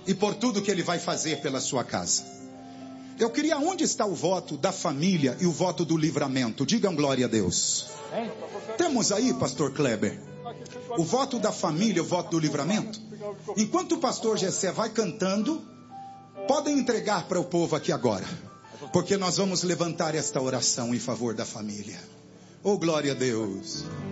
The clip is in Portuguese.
e por tudo que Ele vai fazer pela sua casa. Eu queria, onde está o voto da família e o voto do livramento? Digam glória a Deus. Temos aí, pastor Kleber, o voto da família, o voto do livramento? Enquanto o pastor Gessé vai cantando, podem entregar para o povo aqui agora, porque nós vamos levantar esta oração em favor da família. Oh, glória a Deus.